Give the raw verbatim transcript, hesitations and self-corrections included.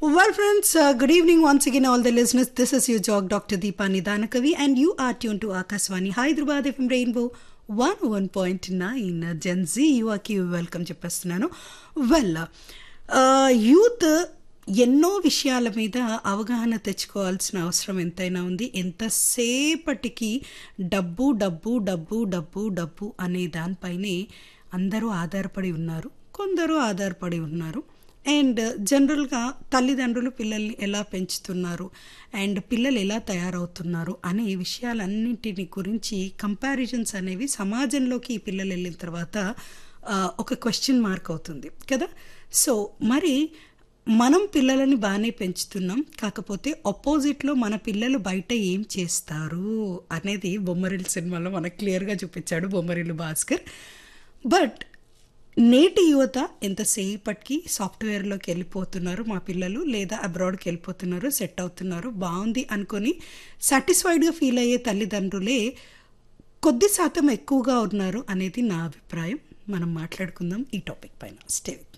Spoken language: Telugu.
Well, friends, uh, good evening once again, all the listeners. This is your jog, Doctor Deepa Nidanakavi, and you are tuned to Akaswani Hyderabad F M Rainbow one oh one point nine. Gen Z, you are welcome చెప్పేస్తున్నాను. వెల్ యూత్ ఎన్నో విషయాల మీద అవగాహన తెచ్చుకోవాల్సిన అవసరం ఎంతైనా ఉంది. ఎంతసేపటికి డబ్బు డబ్బు డబ్బు డబ్బు డబ్బు అనే దానిపైనే అందరూ ఆధారపడి ఉన్నారు, కొందరు ఆధారపడి ఉన్నారు. అండ్ జనరల్గా తల్లిదండ్రులు పిల్లల్ని ఎలా పెంచుతున్నారు అండ్ పిల్లలు ఎలా తయారవుతున్నారు అనే విషయాలన్నింటిని గురించి కంపారిజన్స్ అనేవి సమాజంలోకి ఈ పిల్లలు వెళ్ళిన తర్వాత ఒక క్వశ్చన్ మార్క్ అవుతుంది కదా. సో మరి మనం పిల్లలని బాగానే పెంచుతున్నాం, కాకపోతే ఆపోజిట్లో మన పిల్లలు బయట ఏం చేస్తారు అనేది బొమ్మరిల్లు సినిమాలో మనకు క్లియర్గా చూపించాడు బొమ్మరిల్లు భాస్కర్. బట్ నేటి యువత ఎంతసేపటికి సాఫ్ట్వేర్లోకి వెళ్ళిపోతున్నారు మా పిల్లలు, లేదా అబ్రాడ్కి వెళ్ళిపోతున్నారు, సెట్ అవుతున్నారు, బాగుంది అనుకొని సాటిస్ఫైడ్గా ఫీల్ అయ్యే తల్లిదండ్రులే కొద్ది శాతం ఎక్కువగా ఉన్నారు అనేది నా అభిప్రాయం. మనం మాట్లాడుకుందాం ఈ టాపిక్ పైన. Stay with